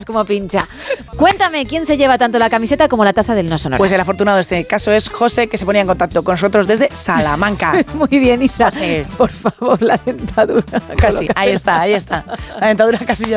Como pincha. Cuéntame, ¿quién se lleva tanto la camiseta como la taza del No Sonoras? Pues el afortunado de este caso es José, que se ponía en contacto con nosotros desde Salamanca. Muy bien, Isa. José. Por favor, la dentadura. Casi, ahí está. La dentadura casi ya